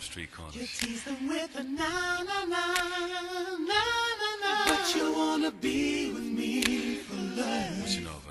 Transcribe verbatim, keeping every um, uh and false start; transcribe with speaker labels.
Speaker 1: street corners.
Speaker 2: You tease them with a na na na na na na, but you wanna be with me for life.
Speaker 1: What you know about